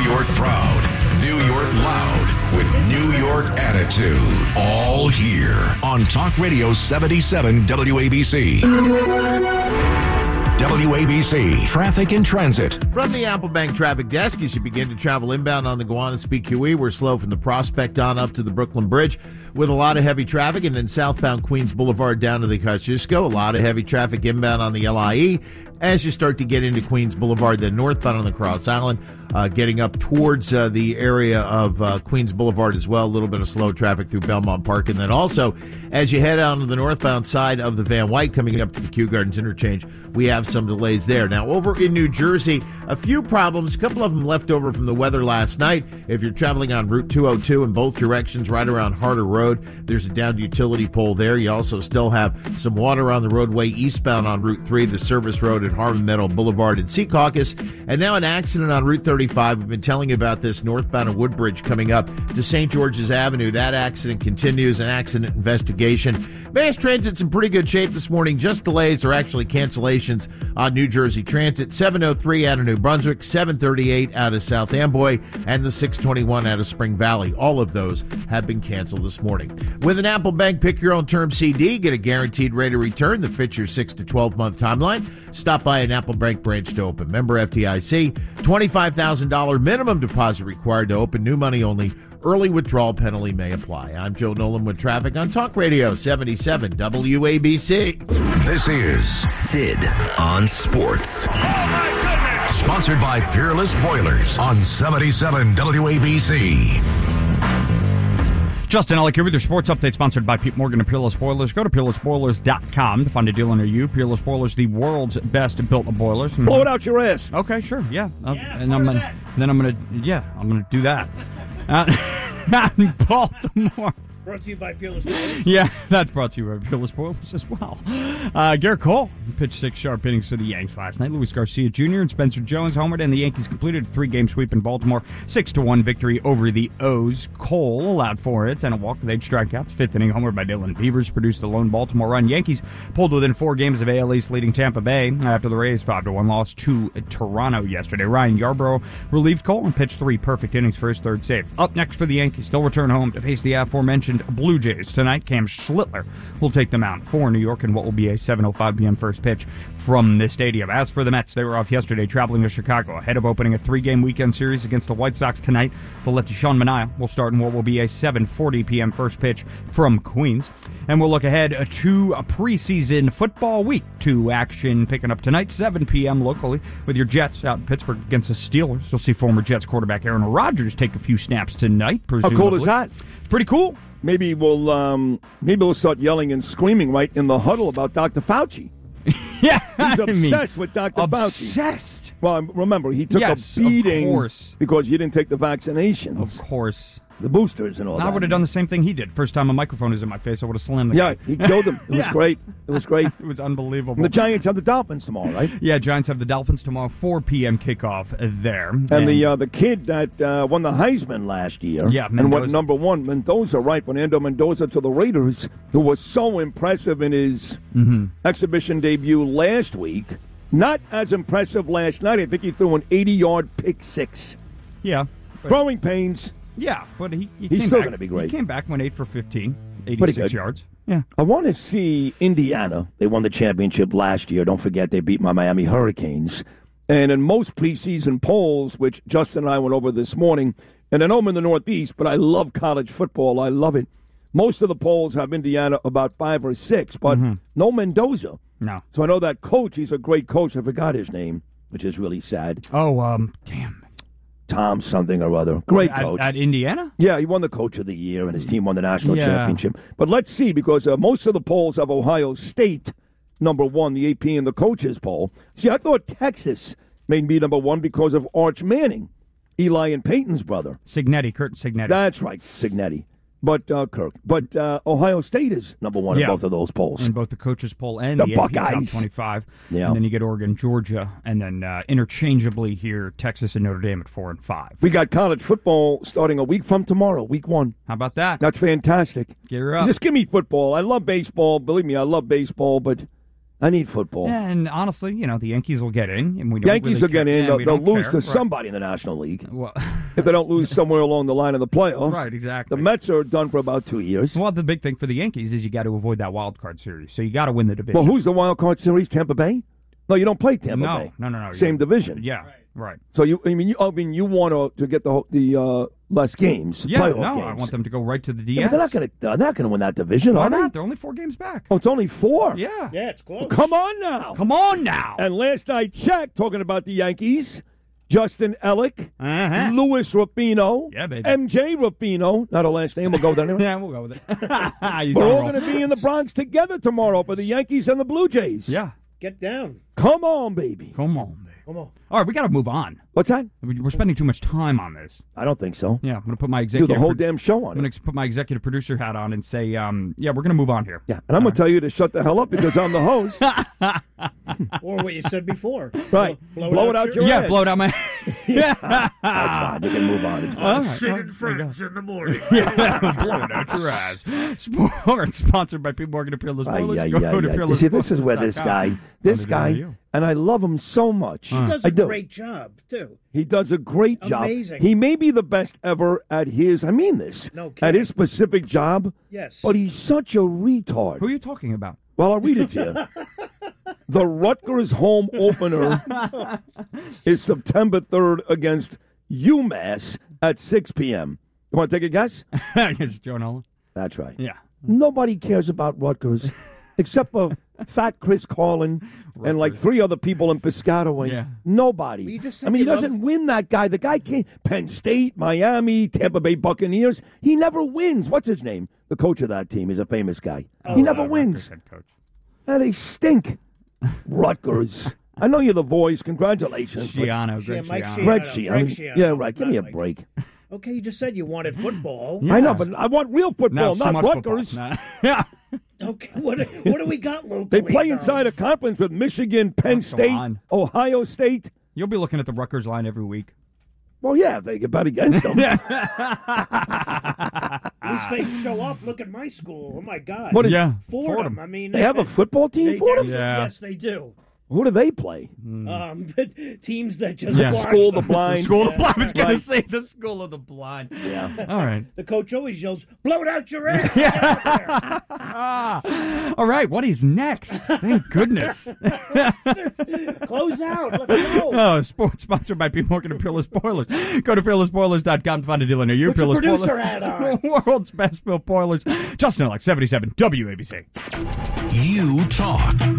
York proud, New York loud, with New York attitude. All here on Talk Radio 77 WABC. WABC Traffic and Transit. From the Applebank Traffic Desk, as you begin to travel inbound on the Gowanus PQE, we're slow from the Prospect on up to the Brooklyn Bridge with a lot of heavy traffic, and then southbound Queens Boulevard down to the Kosciuszko. A lot of heavy traffic inbound on the LIE as you start to get into Queens Boulevard, then northbound on the Cross Island, getting up towards the area of Queens Boulevard as well. A little bit of slow traffic through Belmont Park. And then also, as you head out to the northbound side of the Van Wyck coming up to the Kew Gardens interchange, we have some delays there. Now, over in New Jersey, a few problems, a couple of them left over from the weather last night. If you're traveling on Route 202 in both directions, right around Harder Road, there's a downed utility pole there. You also still have some water on the roadway eastbound on Route 3, the service road at Harmon Meadow Boulevard and Secaucus. And now an accident on Route 35. We've been telling you about this northbound of Woodbridge coming up to St. George's Avenue. That accident continues, an accident investigation. Mass Transit's in pretty good shape this morning. Just delays or actually cancellations on New Jersey Transit. 703 out of New Brunswick, 738 out of South Amboy, and the 621 out of Spring Valley. All of those have been canceled this morning. With an Applebank Pick Your Own Term CD, get a guaranteed rate of return that fits your 6 to 12 month timeline. Stop by an Applebank branch to open. Member FDIC, $25,000 minimum deposit required to open. New money only. Early withdrawal penalty may apply. I'm Joe Nolan with traffic on Talk Radio 77 WABC. This is Sid on Sports. Oh, my goodness! Sponsored by Peerless Boilers on 77 WABC. Justin Ellick here with your sports update, sponsored by Pete Morgan and Peerless Boilers. Go to peerlessboilers.com to find a dealer near you. Peerless Boilers, the world's best built boilers. Blow it out your ass. Okay, sure, yeah. And I'm gonna do that. Out in Baltimore. Brought to you by Peerless Boilers. Yeah, that's brought to you by Peerless Boilers as well. Garrett Cole pitched 6 sharp innings for the Yanks last night. Luis Garcia Jr. and Spencer Jones homered, and the Yankees completed a 3-game sweep in Baltimore. 6-1 victory over the O's. Cole allowed 4 hits and a walk with 8 strikeouts. 5th inning homer by Dylan Beavers produced a lone Baltimore run. Yankees pulled within 4 games of AL East, leading Tampa Bay after the Rays' 5-1 loss to Toronto yesterday. Ryan Yarbrough relieved Cole and pitched 3 perfect innings for his 3rd save. Up next for the Yankees, they'll return home to face the aforementioned Blue Jays tonight. Cam Schlittler will take them out for New York in what will be a 7:05 p.m. first pitch from the stadium. As for the Mets, they were off yesterday traveling to Chicago ahead of opening a 3-game weekend series against the White Sox tonight. The lefty Sean Manaea will start in what will be a 7:40 p.m. first pitch from Queens. And we'll look ahead to a preseason football week 2 action picking up tonight, 7 p.m. locally, with your Jets out in Pittsburgh against the Steelers. You'll see former Jets quarterback Aaron Rodgers take a few snaps tonight, presumably. How cool is that? Pretty cool. Maybe we'll start yelling and screaming right in the huddle about Dr. Fauci. Yeah, he's obsessed with Dr. Fauci. Obsessed. Well, remember, he took a beating because you didn't take the vaccinations. Of course. The boosters and all that. I would have done the same thing he did. First time a microphone was in my face, I would have slammed the guy. He killed him. It was great. It was great. It was unbelievable. And the Giants have the Dolphins tomorrow, right? Yeah, Giants have the Dolphins tomorrow, 4 p.m. kickoff there. And the kid that won the Heisman last year and went number 1, Mendoza, right, Fernando Mendoza to the Raiders, who was so impressive in his exhibition debut last week. Not as impressive last night. I think he threw an 80-yard pick 6. Yeah. Growing pains. Yeah, but he's still going to be great. He came back, went 8 for 15, 86 yards. Yeah. I want to see Indiana. They won the championship last year. Don't forget, they beat my Miami Hurricanes. And in most preseason polls, which Justin and I went over this morning, and I know I'm in the Northeast, but I love college football. I love it. Most of the polls have Indiana about 5 or 6, but no Mendoza. No. So I know that coach, he's a great coach. I forgot his name, which is really sad. Oh, damn. Tom something or other. Great coach. At Indiana? Yeah, he won the Coach of the Year, and his team won the national championship. But let's see, because most of the polls have Ohio State number 1, the AP and the coaches poll. See, I thought Texas made me number 1 because of Arch Manning, Eli and Peyton's brother. Kurt Cignetti. That's right, Cignetti. But Kirk. But Ohio State is number 1 in both of those polls. In both the coaches poll and the AP Buckeyes. Top 25. Yeah. And then you get Oregon, Georgia, and then interchangeably here, Texas and Notre Dame at 4 and 5. We got college football starting a week from tomorrow, week 1. How about that? That's fantastic. Get her up. Just give me football. I love baseball. Believe me, I love baseball, but I need football. And honestly, the Yankees will get in. And we know Yankees will get in. They'll lose to somebody in the National League. Well, if they don't lose somewhere along the line of the playoffs. Right, exactly. The Mets are done for about 2 years. Well, the big thing for the Yankees is you got to avoid that wild card series. So you got to win the division. Well, who's the wild card series? Tampa Bay? No, you don't play Tampa Bay. No. Same division. Yeah, right. So you want to get the less games. Yeah, playoff no, games. I want them to go right to the DS. Yeah, but they're not going to win that division, Why are they? not? They're only 4 games back. Oh, it's only 4. Yeah, it's close. Well, come on now. Come on now. And last I checked, talking about the Yankees, Justin Ellick, Uh-huh. Louis Rapino, Yeah, baby. MJ Rapino, not a last name, we'll go with that anyway. Yeah, we'll go with it. We're all going to be in the Bronx together tomorrow for the Yankees and the Blue Jays. Yeah. Get down. Come on, baby. Come on, baby. Come on. All right, we got to move on. What's that? We're spending too much time on this. I don't think so. Yeah, I'm going to put my Do executive the whole damn show on I'm going it. to put my executive producer hat on and say, yeah, we're going to move on here. Yeah, and I'm going to tell you to shut the hell up because I'm the host. Or what you said before. Right. Blow it out your Yeah, ass. blow it out my. That's fine. You can move on. It's fine. All right, Sid well, and Friends in the morning. blow it out your ass. Sports sponsored by Pete Morgan and Peerless Spoilers. Go to You see, this is where this Peerlesssports.com. guy, and I love him so much. He does I a do. great job, too. He does a great job. Amazing. He may be the best ever at his, I mean this, No at kidding. his specific job, Yes. but he's such a retard. Who are you talking about? Well, I'll read it to you. The Rutgers home opener is September 3rd against UMass at 6 p.m. You want to take a guess? It's Joe Nolan. That's right. Yeah. Nobody cares about Rutgers except for fat Chris Carlin and like 3 other people in Piscataway. Yeah. Nobody. You just said I mean, he you love- doesn't win that guy. The guy can't. Penn State, Miami, Tampa Bay Buccaneers. He never wins. What's his name? The coach of that team is a famous guy. He never wins. Head coach. They stink. Rutgers. I know you're the voice. Congratulations. but- Schiano, Greg Mike Schiano. Schiano. Greg Schiano. Schiano. Yeah, right. Give me a Not break. Okay, you just said you wanted football. Yeah. I know, but I want real No, football, so not much Rutgers. football. No. Yeah. Okay, what do we got locally? They play though? inside a conference with Michigan, Penn come State, on. Ohio State. You'll be looking at the Rutgers line every week. Well, yeah, they get bet against them. At least they show up. Look at my school. Oh, my God. What is, Yeah. Fordham. I mean, They have a football team they for them? do. Yeah. Yes, they do. Who do they play? But teams that just Yeah. watch School of the them. Blind. School of the Blind. I was going Right. to say the School of the Blind. Yeah. All right. The coach always yells, "Blow it out your ass!" All right. What is next? Thank goodness. Close out. Let's go. Oh, sports sponsored by P. Morgan and Peerless Spoilers. Go to peerlessspoilers.com to find a dealer near you. Put your Peerless producer hat on. World's best Bill Spoilers. Justin, like 77 WABC. You talk.